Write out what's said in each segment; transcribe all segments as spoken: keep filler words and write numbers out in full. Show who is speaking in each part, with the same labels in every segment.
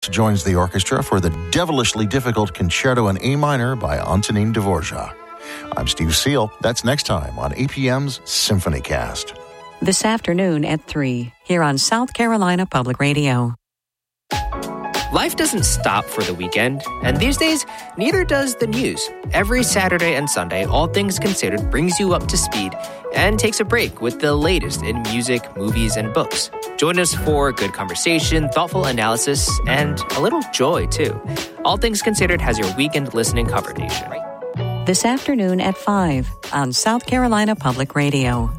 Speaker 1: Liszt joins the orchestra for the devilishly difficult Concerto in A minor by Antonin Dvorak. I'm Steve Seal. That's next time on A P M's Symphony Cast.
Speaker 2: This afternoon at three, here on South Carolina Public Radio.
Speaker 3: Life doesn't stop for the weekend, and these days, neither does the news. Every Saturday and Sunday, All Things Considered brings you up to speed and takes a break with the latest in music, movies, and books. Join us for good conversation, thoughtful analysis, and a little joy, too. All Things Considered has your weekend listening covered, Nation.
Speaker 2: This afternoon at five on South Carolina Public Radio.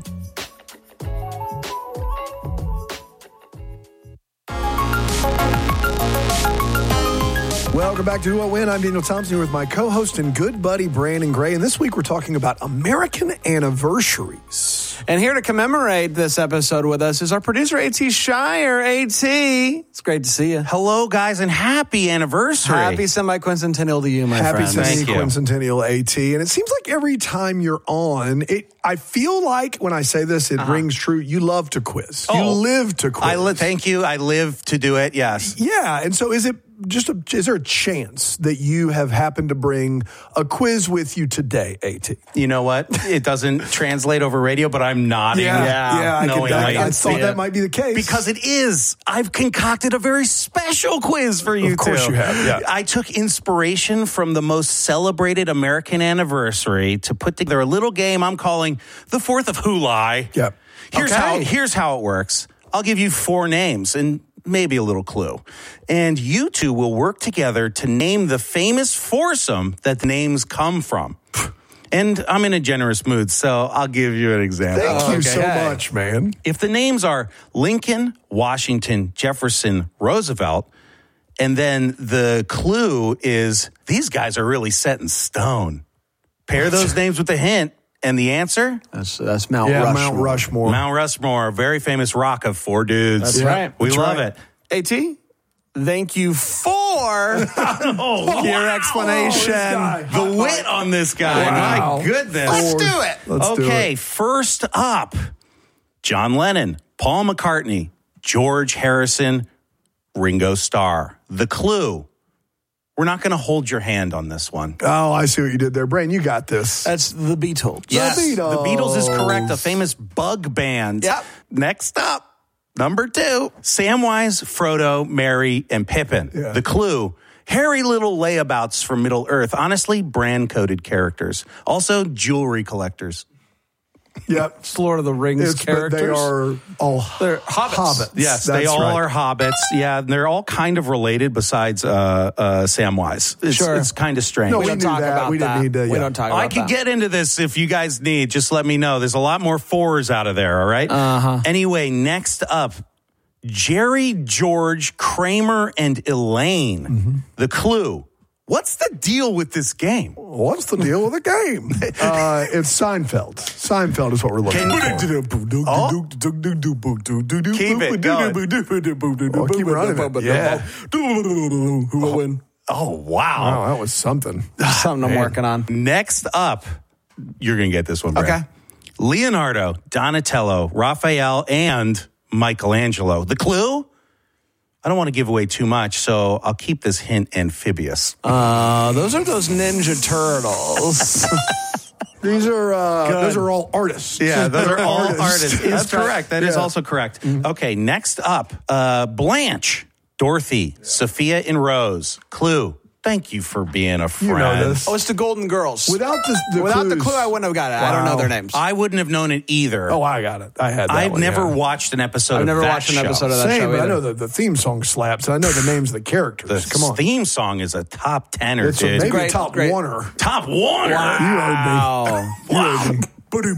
Speaker 4: Welcome back to Do I Win? I'm Daniel Thompson here with my co-host and good buddy Brandon Gray, and this week we're talking about American anniversaries.
Speaker 5: And here to commemorate this episode with us is our producer, A T Shire. A T, it's great to see you.
Speaker 6: Hello, guys, and happy anniversary.
Speaker 5: Happy semi-quincentennial to you, my
Speaker 4: Happy
Speaker 5: friend.
Speaker 4: semi-quincentennial, A T. And it seems like every time you're on, it I feel like when I say this, it uh-huh. rings true. You love to quiz.
Speaker 6: Oh,
Speaker 4: you live to quiz.
Speaker 6: I li- thank you. I live to do it, yes.
Speaker 4: Yeah, and so is it just a, is there a chance that you have happened to bring a quiz with you today, A T?
Speaker 6: You know what? It doesn't translate over radio, but I'm nodding.
Speaker 4: Yeah, yeah, yeah I, could, I, I thought
Speaker 6: it.
Speaker 4: that might be the case.
Speaker 6: Because it is. I've concocted a very special quiz for you,
Speaker 4: Of course
Speaker 6: two.
Speaker 4: you have, yeah.
Speaker 6: I took inspiration from the most celebrated American anniversary to put together a little game I'm calling the Fourth of Hulai.
Speaker 4: Yep.
Speaker 6: Here's,
Speaker 4: Okay.
Speaker 6: how, here's how it works. I'll give you four names, and maybe a little clue. And you two will work together to name the famous foursome that the names come from. And I'm in a generous mood, so I'll give you an example.
Speaker 4: Thank you
Speaker 6: Okay.
Speaker 4: so much, man.
Speaker 6: If the names are Lincoln, Washington, Jefferson, Roosevelt, and then the clue is these guys are really set in stone. Pair those names with a hint, and the answer?
Speaker 5: That's, that's Mount
Speaker 4: yeah,
Speaker 5: Rushmore.
Speaker 4: Mount Rushmore.
Speaker 6: Mount Rushmore, very famous rock of four dudes.
Speaker 5: That's right.
Speaker 6: We
Speaker 4: That's
Speaker 6: love
Speaker 4: right.
Speaker 6: it.
Speaker 5: A T, thank you for
Speaker 6: oh,
Speaker 5: your
Speaker 6: wow.
Speaker 5: explanation.
Speaker 4: Oh,
Speaker 6: The wit on this guy.
Speaker 4: Wow.
Speaker 6: My goodness.
Speaker 4: Let's do
Speaker 6: it.
Speaker 4: Let's do
Speaker 6: okay,
Speaker 4: it.
Speaker 6: first up, John Lennon, Paul McCartney, George Harrison, Ringo Starr. The clue. We're not going to hold your hand on this one.
Speaker 4: Oh, I see what you did there. Brain, you got this.
Speaker 5: That's the Beatles.
Speaker 6: Yes,
Speaker 4: Beatles.
Speaker 6: the Beatles is correct. A famous bug band.
Speaker 5: Yep.
Speaker 6: Next up, number two, Samwise, Frodo, Mary, and Pippin.
Speaker 4: Yeah.
Speaker 6: The clue, hairy little layabouts from Middle Earth. Honestly, brand-coded characters. Also, jewelry collectors.
Speaker 4: Yep.
Speaker 5: It's Lord of the Rings
Speaker 4: It's, but
Speaker 5: characters.
Speaker 4: they are all
Speaker 5: They're hobbits.
Speaker 6: Yes,
Speaker 4: That's
Speaker 6: they all
Speaker 4: right.
Speaker 6: are hobbits. Yeah, they're all kind of related besides uh, uh, Samwise. It's,
Speaker 5: Sure.
Speaker 6: it's kind of strange.
Speaker 4: No,
Speaker 5: we
Speaker 4: we
Speaker 5: don't
Speaker 4: knew
Speaker 5: talk
Speaker 4: that.
Speaker 5: about
Speaker 4: We didn't
Speaker 5: that.
Speaker 4: need to,
Speaker 5: We
Speaker 4: yeah.
Speaker 5: don't talk about
Speaker 6: I can
Speaker 5: that.
Speaker 6: get into this if you guys need. Just let me know. There's a lot more fours out of there, all right?
Speaker 5: Uh-huh.
Speaker 6: Anyway, next up, Jerry, George, Kramer, and Elaine.
Speaker 4: Mm-hmm.
Speaker 6: The clue. What's the deal with this game?
Speaker 4: What's the deal with the game? uh, it's Seinfeld. Seinfeld is what we're looking
Speaker 6: Can
Speaker 4: for.
Speaker 6: Keep it going.
Speaker 4: Oh, keep running it.
Speaker 6: Yeah.
Speaker 4: Who will win?
Speaker 6: Oh, wow.
Speaker 4: Wow, that was something.
Speaker 5: Something I'm working on.
Speaker 6: Next up, you're going to get this one, Brad.
Speaker 5: Okay.
Speaker 6: Leonardo, Donatello, Raphael, and Michelangelo. The clue? I don't want to give away too much, so I'll keep this hint amphibious.
Speaker 5: Uh, those are those Ninja Turtles.
Speaker 4: These are uh, those are all artists.
Speaker 6: Yeah, those are all
Speaker 4: Artists.
Speaker 6: artists. That's correct. That is
Speaker 4: Yeah.
Speaker 6: also correct. Okay, next up, uh, Blanche, Dorothy, Sophia, and Rose. Clue. Thank you for being a friend.
Speaker 4: You know this.
Speaker 5: Oh, it's the Golden Girls.
Speaker 4: Without the, the
Speaker 5: Without the
Speaker 4: clues-
Speaker 5: clue, I wouldn't have got it. I don't know
Speaker 4: Wow.
Speaker 5: their names.
Speaker 6: I wouldn't have known it either.
Speaker 4: Oh, I got it. I had that
Speaker 6: I've
Speaker 4: one,
Speaker 6: never
Speaker 4: yeah.
Speaker 6: watched an episode
Speaker 5: I've
Speaker 6: of
Speaker 5: never
Speaker 6: that
Speaker 5: watched an
Speaker 6: show.
Speaker 5: episode of that
Speaker 4: Same,
Speaker 5: show
Speaker 4: but I
Speaker 5: either.
Speaker 4: know the, the theme song slaps, and I know the names of the characters.
Speaker 6: The
Speaker 4: Come on.
Speaker 6: theme song is a top tenor,
Speaker 4: It's a,
Speaker 6: dude.
Speaker 4: maybe
Speaker 5: Great,
Speaker 4: top
Speaker 5: great.
Speaker 4: oneer.
Speaker 6: Top one.
Speaker 5: Wow.
Speaker 4: You heard me.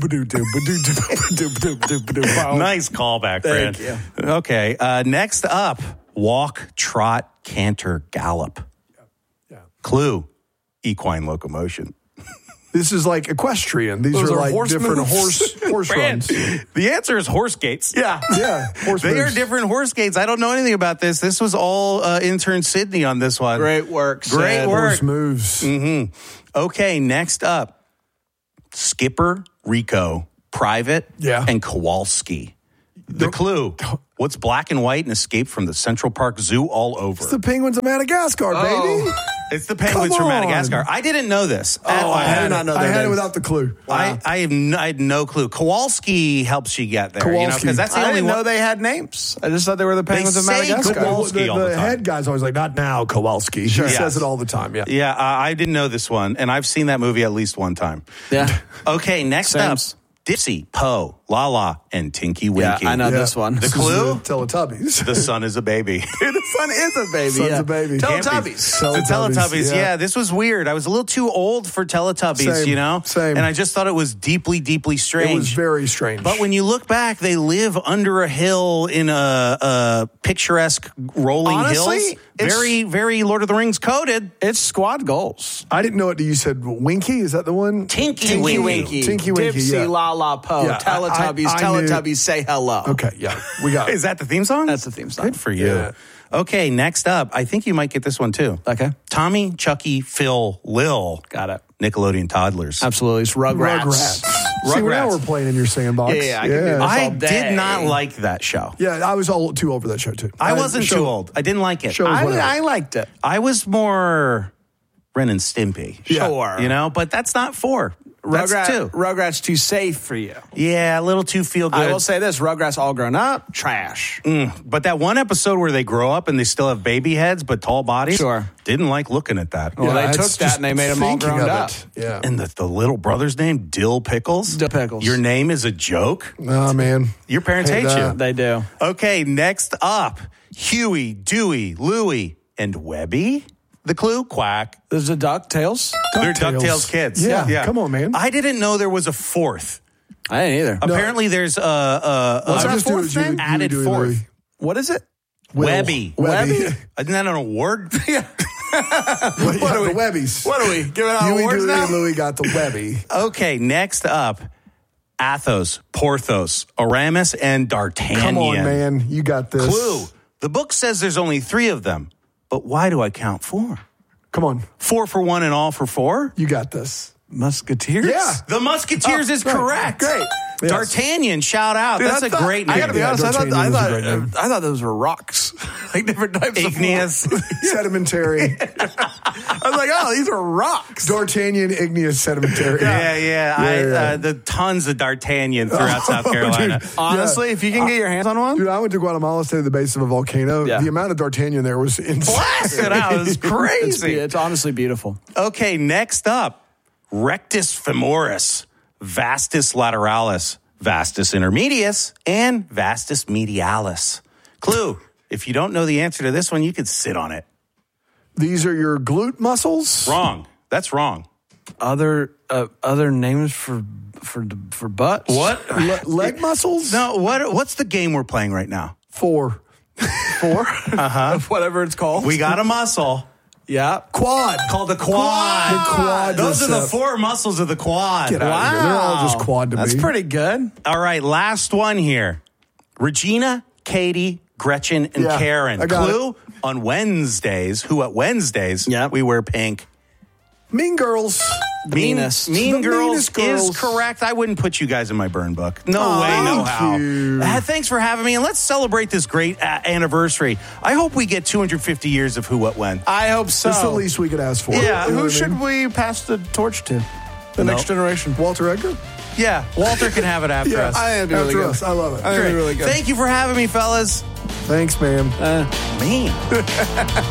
Speaker 4: Wow.
Speaker 6: Nice callback, Brad.
Speaker 5: Thank
Speaker 6: you. Okay, uh, next up, walk, trot, canter, gallop.
Speaker 4: Yeah.
Speaker 6: Clue, equine locomotion.
Speaker 4: This is like equestrian. These
Speaker 5: Those
Speaker 4: are,
Speaker 5: are
Speaker 4: like
Speaker 5: horse
Speaker 4: different
Speaker 5: moves.
Speaker 4: horse horse
Speaker 6: Brad,
Speaker 4: runs.
Speaker 6: the answer is horse gates.
Speaker 5: Yeah.
Speaker 4: Yeah, horse
Speaker 6: They
Speaker 4: moves.
Speaker 6: are different horse gates. I don't know anything about this. This was all uh, intern Sydney on this one.
Speaker 5: Great work.
Speaker 6: Great
Speaker 5: Sid.
Speaker 6: work.
Speaker 4: Horse moves.
Speaker 6: Mm-hmm. Okay, next up, Skipper, Rico, Private,
Speaker 4: Yeah.
Speaker 6: and Kowalski. The clue. What's black and white and escaped from the Central Park Zoo all over?
Speaker 4: It's the penguins of Madagascar,
Speaker 6: Oh.
Speaker 4: baby.
Speaker 6: It's the penguins
Speaker 4: Come
Speaker 6: from
Speaker 4: on.
Speaker 6: Madagascar. I didn't know this. at
Speaker 4: Oh,
Speaker 6: all.
Speaker 4: I,
Speaker 5: did not know
Speaker 4: I
Speaker 5: their
Speaker 4: had it
Speaker 5: names.
Speaker 4: without the clue.
Speaker 6: I, I, have no, I had no clue. Kowalski helps you get there. You know,
Speaker 4: Kowalski.
Speaker 6: because that's the
Speaker 5: I
Speaker 6: only
Speaker 5: didn't know
Speaker 6: one.
Speaker 5: they had names. I just thought they were the penguins of
Speaker 6: say
Speaker 5: Madagascar.
Speaker 6: Kowalski.
Speaker 4: the,
Speaker 6: all the
Speaker 4: the
Speaker 6: time.
Speaker 4: head guy's always like, not now, Kowalski. He
Speaker 6: Yes.
Speaker 4: says it all the time. Yeah.
Speaker 6: Yeah, uh, I didn't know this one, and I've seen that movie at least one time.
Speaker 5: Yeah.
Speaker 6: Okay, next
Speaker 5: Sames.
Speaker 6: up, Dipsy, Poe, Lala, and Tinky
Speaker 5: Yeah,
Speaker 6: Winky.
Speaker 5: I know
Speaker 4: Yeah.
Speaker 5: this one.
Speaker 6: The
Speaker 4: This is
Speaker 6: clue?
Speaker 4: the Teletubbies.
Speaker 6: The sun is a baby.
Speaker 5: the sun is a baby.
Speaker 4: Sun's
Speaker 5: yeah.
Speaker 4: a baby.
Speaker 5: Teletubbies.
Speaker 6: The Teletubbies, yeah.
Speaker 4: yeah.
Speaker 6: This was weird. I was a little too old for Teletubbies,
Speaker 4: Same,
Speaker 6: you know?
Speaker 4: same.
Speaker 6: And I just thought it was deeply, deeply strange.
Speaker 4: It was very strange.
Speaker 6: But when you look back, they live under a hill in a, a picturesque rolling
Speaker 5: Honestly,
Speaker 6: hills.
Speaker 5: it's-
Speaker 6: Very, very Lord of the Rings coded.
Speaker 5: It's squad goals.
Speaker 4: I didn't know it. You said Winky? Is that the one?
Speaker 6: Tinky,
Speaker 5: Tinky
Speaker 6: Winky.
Speaker 5: Winky.
Speaker 4: Tinky Winky,
Speaker 5: Dipsy,
Speaker 4: yeah.
Speaker 5: La La Po.
Speaker 4: Yeah, I-
Speaker 5: Teletubbies.
Speaker 4: I- I knew-
Speaker 5: Teletubbies say hello.
Speaker 4: Okay, yeah. We got it.
Speaker 6: Is that the theme song?
Speaker 5: That's the theme song.
Speaker 6: Good for you.
Speaker 4: Yeah.
Speaker 6: Okay, next up, I think you might get this one too.
Speaker 5: Okay.
Speaker 6: Tommy, Chucky, Phil, Lil.
Speaker 5: Got it.
Speaker 6: Nickelodeon toddlers.
Speaker 5: Absolutely. It's Rugrats.
Speaker 4: Rugrats. See,
Speaker 6: Rugrats.
Speaker 4: now we're playing in your sandbox.
Speaker 5: Yeah, yeah, I can do this.
Speaker 6: I
Speaker 5: all day.
Speaker 6: did not like that show.
Speaker 4: Yeah, I was all too over that show, too.
Speaker 6: I
Speaker 4: Uh,
Speaker 6: wasn't
Speaker 4: show-
Speaker 6: too old. I didn't like it.
Speaker 4: Show was
Speaker 5: I,
Speaker 4: whatever.
Speaker 5: I liked it.
Speaker 6: I was more Ren and Stimpy.
Speaker 4: Yeah.
Speaker 5: Sure.
Speaker 6: You know, but that's not four. That's
Speaker 5: Rugrat,
Speaker 6: two.
Speaker 5: Rugrats too safe for you.
Speaker 6: Yeah, a little too feel good.
Speaker 5: I will say this: Rugrats all grown up, trash.
Speaker 6: But that one episode where they grow up and they still have baby heads but tall bodies,
Speaker 5: Sure.
Speaker 6: didn't like looking at that.
Speaker 5: Well, they
Speaker 4: it's
Speaker 5: took that
Speaker 4: just
Speaker 5: and they made 'em all
Speaker 4: thinking
Speaker 5: grown
Speaker 4: of
Speaker 5: up.
Speaker 4: it. Yeah.
Speaker 6: And the, the little brother's name, Dill Pickles.
Speaker 5: Dill Pickles.
Speaker 6: Your name is a joke.
Speaker 4: Oh, man.
Speaker 6: Your parents
Speaker 4: Hate
Speaker 6: hate
Speaker 4: that.
Speaker 6: you.
Speaker 5: They do.
Speaker 6: Okay, next up, Huey, Dewey, Louie, and Webby. The clue? Quack.
Speaker 5: There's the DuckTales.
Speaker 6: They're
Speaker 4: DuckTales.
Speaker 6: DuckTales kids.
Speaker 4: Yeah, come on, man.
Speaker 6: I didn't know there was a fourth.
Speaker 5: I didn't either.
Speaker 6: Apparently, there's a, a,
Speaker 4: What's
Speaker 6: a
Speaker 4: our fourth
Speaker 6: fourth
Speaker 4: name?
Speaker 6: added
Speaker 4: Dewey,
Speaker 6: fourth.
Speaker 4: Louie.
Speaker 5: What is it?
Speaker 4: Will.
Speaker 6: Webby.
Speaker 4: Webby.
Speaker 6: Isn't that an award?
Speaker 4: Yeah, the Webbies.
Speaker 5: What are we giving out
Speaker 4: Huey,
Speaker 5: awards
Speaker 4: Dewey,
Speaker 5: now?
Speaker 4: and Louie got the Webby.
Speaker 6: Okay, next up, Athos, Porthos, Aramis, and D'Artagnan.
Speaker 4: Come on, man. You got this.
Speaker 6: Clue. The book says there's only three of them, but why do I count four?
Speaker 4: Come on.
Speaker 6: Four for one and all for four?
Speaker 4: You got this.
Speaker 5: Musketeers.
Speaker 4: Yeah.
Speaker 6: The Musketeers
Speaker 4: Oh,
Speaker 6: is
Speaker 4: right.
Speaker 6: correct.
Speaker 4: Great. Yes.
Speaker 6: D'Artagnan, shout out.
Speaker 5: Dude,
Speaker 6: That's
Speaker 5: I
Speaker 6: a
Speaker 5: thought-
Speaker 6: great name.
Speaker 5: I gotta be
Speaker 4: Yeah,
Speaker 5: honest. I thought, I
Speaker 4: D'Artagnan is a
Speaker 5: thought,
Speaker 4: great name.
Speaker 5: I thought those were rocks, like different types
Speaker 6: Igneous.
Speaker 4: Sedimentary.
Speaker 5: of. I was like, oh, these are rocks.
Speaker 4: D'Artagnan, igneous, sedimentary.
Speaker 6: Yeah, yeah. I,
Speaker 4: Yeah, yeah.
Speaker 6: Uh, the tons of D'Artagnan throughout South Carolina.
Speaker 4: Dude.
Speaker 5: Honestly, if you can get your hands on one,
Speaker 4: Dude, I went to Guatemala, stayed at the base of a volcano.
Speaker 5: Yeah.
Speaker 4: The amount of D'Artagnan there was insane.
Speaker 6: Blasted out. It was
Speaker 5: it's,
Speaker 6: crazy.
Speaker 5: it's honestly beautiful.
Speaker 6: Okay, next up, Rectus femoris, Vastus lateralis, Vastus intermedius, and Vastus medialis. Clue, if you don't know the answer to this one, you could sit on it.
Speaker 4: These are your glute muscles?
Speaker 6: Wrong. That's wrong.
Speaker 5: Other uh, other names for for for butts.
Speaker 6: What?
Speaker 4: Le- leg muscles?
Speaker 6: No, what? what's the game we're playing right now?
Speaker 4: Four.
Speaker 5: Four? Uh-huh. Whatever it's called.
Speaker 6: We got a muscle
Speaker 5: yeah.
Speaker 4: Quad.
Speaker 6: called the quad.
Speaker 4: The quadricep.
Speaker 6: Those are the four muscles of the quad.
Speaker 4: Get out of here. They're all just quad to
Speaker 5: That's
Speaker 4: me.
Speaker 5: pretty good.
Speaker 6: All right, last one here. Regina, Katie, Gretchen, and
Speaker 4: Yeah,
Speaker 6: Karen.
Speaker 4: I got
Speaker 6: Clue, on Wednesdays, who at Wednesdays,
Speaker 5: Yeah.
Speaker 6: we wear pink.
Speaker 4: Mean Girls.
Speaker 5: Meanest.
Speaker 6: Mean
Speaker 4: The
Speaker 6: Girls
Speaker 4: meanest girls.
Speaker 6: is correct. I wouldn't put you guys in my burn book. No
Speaker 4: Oh,
Speaker 6: way, no
Speaker 4: thank
Speaker 6: how.
Speaker 4: you.
Speaker 6: Uh, thanks for having me, and let's celebrate this great uh, anniversary. I hope we get two hundred fifty years of Who, What, When.
Speaker 5: I hope so.
Speaker 4: That's the least we could ask for.
Speaker 6: Yeah,
Speaker 4: You know
Speaker 5: Who
Speaker 4: what I
Speaker 5: should
Speaker 4: mean?
Speaker 5: we pass the torch to? The
Speaker 6: No.
Speaker 5: next generation.
Speaker 4: Walter Edgar?
Speaker 6: Yeah, Walter can have it after
Speaker 4: Yeah,
Speaker 6: us.
Speaker 5: I think it'd be really
Speaker 4: after
Speaker 5: good.
Speaker 4: us. I love it.
Speaker 5: I think it'd be really good.
Speaker 6: Thank you for having me, fellas.
Speaker 4: Thanks, man.
Speaker 6: Man.